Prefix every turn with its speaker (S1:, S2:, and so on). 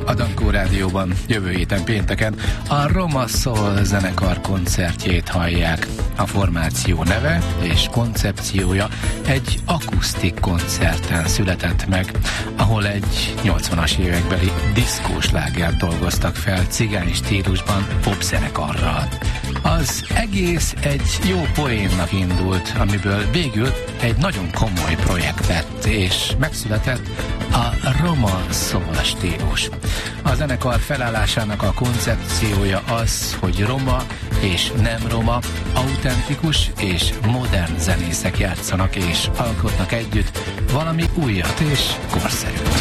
S1: A Dankó Rádióban jövő héten pénteken a Roma Soul zenekar koncertjét hallják. A formáció neve és koncepciója egy akusztik koncerten született meg, ahol egy 80-as évekbeli diszkóslágert dolgoztak fel cigány stílusban popzenekarral. Az egész egy jó poénnak indult, amiből végül egy nagyon komoly projekt lett, és megszületett a Roma Soul stílus. A zenekar felállásának a koncepciója az, hogy roma és nem roma, autentikus és modern zenészek játszanak és alkotnak együtt valami újat és korszerűt.